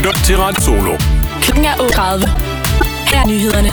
lytter til Radio Solo. Klokken er 8:30. Her er nyhederne.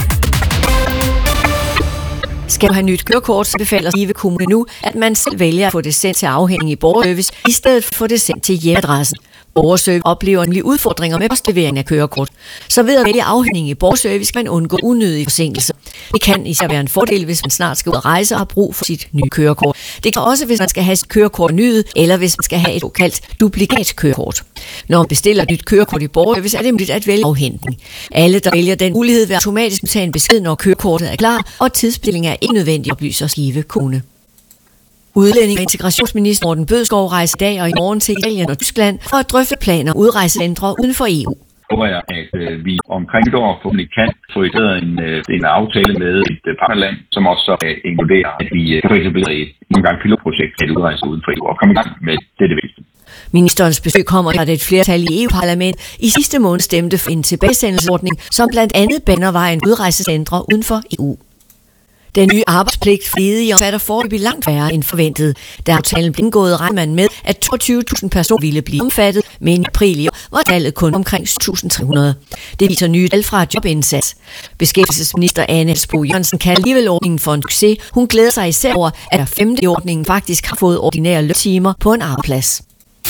Skal du have nyt kørekort, så befaler Skive Kommune nu, at man selv vælger at få det sendt til afhængig i borgerservice, i stedet for at få det sendt til hjemmeadressen. Borgerservice oplever nemlig udfordringer med postlevering af kørekort. Så ved at vælge afhængig i borgerservice kan man undgå unødige forsinkelser. Det kan især være en fordel, hvis man snart skal ud at rejse og har brug for sit nye kørekort. Det kan også, hvis man skal have sit kørekort nyet, eller hvis man skal have et såkaldt duplikatkørekort. Når man bestiller et nyt kørekort i borgerservice, er det muligt at vælge afhentning. Alle, der vælger den mulighed, vil automatisk modtage en besked, når kørekortet er klar, og tidsbestilling er ikke nødvendig, oplyser Skive Kommune. Udlænding- og integrationsminister Morten Bødskov rejser i dag og i morgen til Italien og Tyskland for at drøfte planer og udrejsecentre uden for EU. Håber jeg, at vi omkring et år forhåbentlig kan få en aftale med et partnerland, som også så inkluderer, at vi kan etablere et pilotprojekt til udrejse uden for EU og komme i gang med det vigtigste. Ministerens besøg kommer, at et flertal i EU-parlament i sidste måned stemte for en tilbagesendelsesordning, som blandt andet baner vejen udrejsecentre uden for EU. Den nye arbejdspligt for ledige omfatter foreløbig langt færre end forventet. Da aftalen blev indgået, regner man med, at 22.000 personer ville blive omfattet, men i april i år var tallet kun omkring 1.300. Det viser nye tal fra Jobindsats. Beskæftigelsesminister Anne Elsbo Jørgensen kalder alligevel ordningen for en succes. Hun glæder sig især over, at der 5. i ordningen faktisk har fået ordinære løntimer på en arbejdsplads.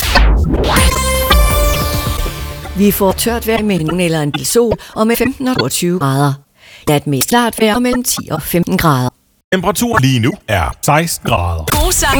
Vi får tørt vejr med en eller en del sol og med 15 og 22 grader. Der er et mest klart vejr mellem 10 og 15 grader. Temperaturen lige nu er 16 grader. God sang